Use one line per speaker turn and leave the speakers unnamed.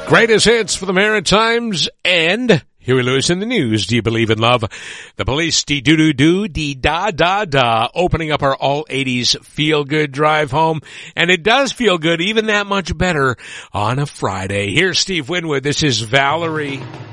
Greatest hits for the Maritimes and Huey Lewis in the news. Do you believe in love? The Police, dee-doo-doo-doo, dee-da-da-da, opening up our all-80s feel-good drive home. And it does feel good, even that much better on a Friday. Here's Steve Winwood. This is Valerie.